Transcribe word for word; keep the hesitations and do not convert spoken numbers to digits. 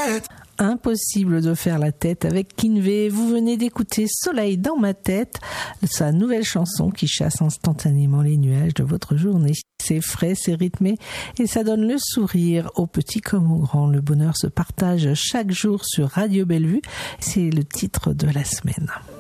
tête. Impossible de faire la tête avec Kinvey. Vous venez d'écouter Soleil dans ma tête, sa nouvelle chanson qui chasse instantanément les nuages de votre journée. C'est frais, c'est rythmé et ça donne le sourire aux petits comme aux grands. Le bonheur se partage chaque jour sur Radio Bellevue. C'est le titre de la semaine.